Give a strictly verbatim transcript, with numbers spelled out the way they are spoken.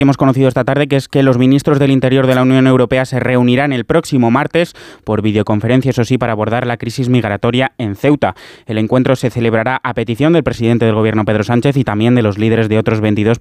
hemos conocido esta tarde, que es que los ministros del Interior de la Unión Europea se reunirán el próximo martes por videoconferencia, eso sí, para abordar la crisis migratoria en Ceuta. El encuentro se celebrará a petición del presidente del Gobierno, Pedro Sánchez, y también de los líderes de otros veintidós